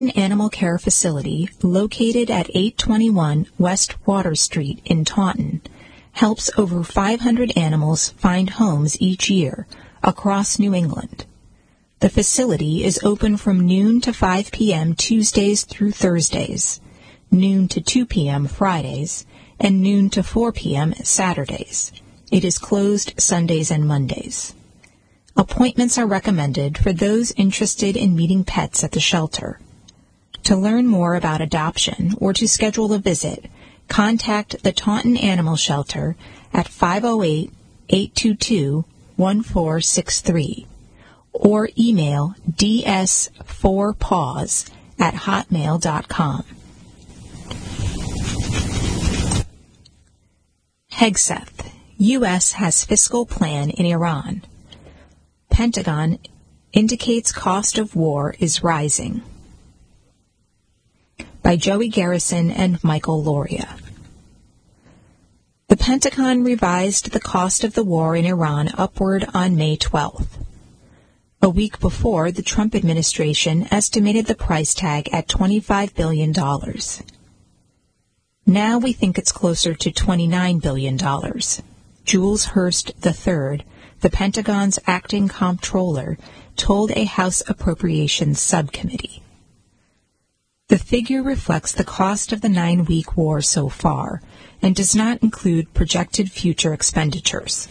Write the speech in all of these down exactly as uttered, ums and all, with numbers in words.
Animal Care Facility, located at eight twenty-one West Water Street in Taunton, helps over five hundred animals find homes each year across New England. The facility is open from noon to five p.m. Tuesdays through Thursdays, noon to two p.m. Fridays, and noon to four p.m. Saturdays. It is closed Sundays and Mondays. Appointments are recommended for those interested in meeting pets at the shelter. To learn more about adoption or to schedule a visit, contact the Taunton Animal Shelter at five oh eight, eight two two, one four six three or email d s four paws at hotmail dot com. Hegseth, U S has fiscal plan in Iran. Pentagon indicates cost of war is rising. By Joey Garrison and Michael Loria. The Pentagon revised the cost of the war in Iran upward on May twelfth. A week before, the Trump administration estimated the price tag at twenty-five billion dollars. Now we think it's closer to twenty-nine billion dollars. Jules Hurst the third, the Pentagon's acting comptroller, told a House Appropriations Subcommittee. The figure reflects the cost of the nine-week war so far and does not include projected future expenditures.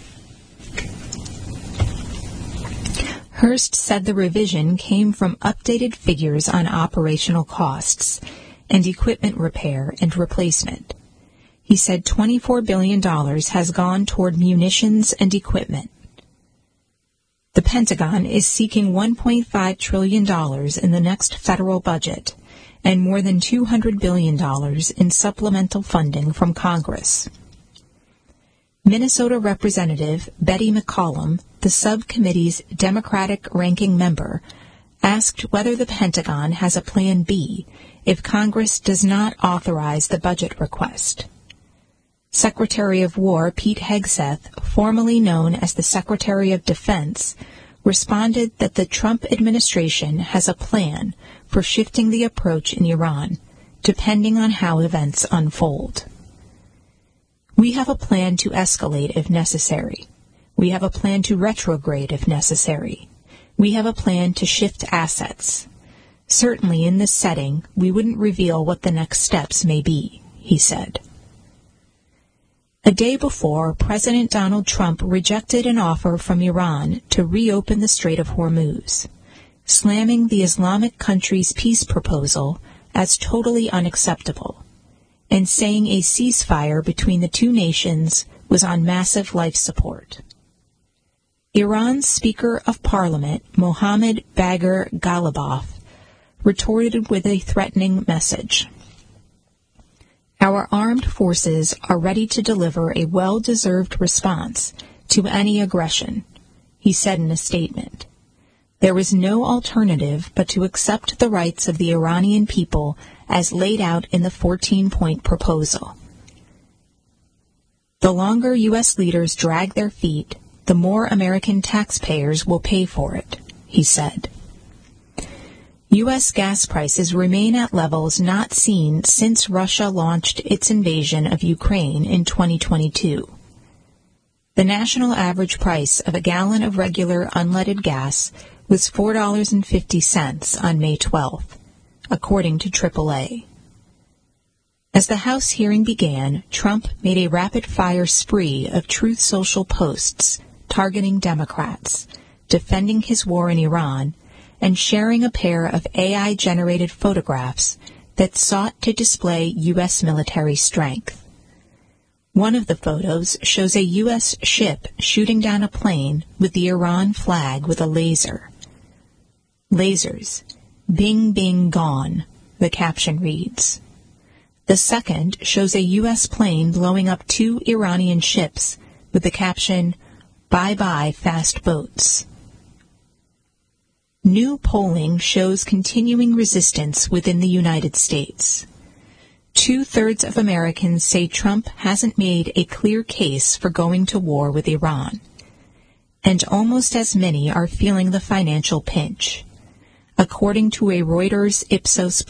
Hurst said the revision came from updated figures on operational costs and equipment repair and replacement. He said twenty-four billion dollars has gone toward munitions and equipment. The Pentagon is seeking one point five trillion dollars in the next federal budget and more than two hundred billion dollars in supplemental funding from Congress. Minnesota Representative Betty McCollum, the subcommittee's Democratic ranking member, asked whether the Pentagon has a Plan B if Congress does not authorize the budget request. Secretary of War Pete Hegseth, formerly known as the Secretary of Defense, responded that the Trump administration has a plan for shifting the approach in Iran, depending on how events unfold. We have a plan to escalate if necessary. We have a plan to retrograde if necessary. We have a plan to shift assets. Certainly in this setting, we wouldn't reveal what the next steps may be, he said. A day before, President Donald Trump rejected an offer from Iran to reopen the Strait of Hormuz, slamming the Islamic country's peace proposal as totally unacceptable, and saying a ceasefire between the two nations was on massive life support. Iran's Speaker of Parliament, Mohammad Bagher Ghalibaf, retorted with a threatening message. Our armed forces are ready to deliver a well-deserved response to any aggression, he said in a statement. There is no alternative but to accept the rights of the Iranian people as laid out in the fourteen-point proposal. The longer U S leaders drag their feet, the more American taxpayers will pay for it, he said. U S gas prices remain at levels not seen since Russia launched its invasion of Ukraine in twenty twenty-two. The national average price of a gallon of regular unleaded gas was four dollars and fifty cents on May twelfth, according to triple A. As the House hearing began, Trump made a rapid-fire spree of Truth Social posts targeting Democrats, defending his war in Iran, and sharing a pair of A I-generated photographs that sought to display U S military strength. One of the photos shows a U S ship shooting down a plane with the Iran flag with a laser. Lasers. Bing, bing, gone, the caption reads. The second shows a U S plane blowing up two Iranian ships with the caption, bye-bye, fast boats. New polling shows continuing resistance within the United States. Two-thirds of Americans say Trump hasn't made a clear case for going to war with Iran, and almost as many are feeling the financial pinch. according to a Reuters Ipsos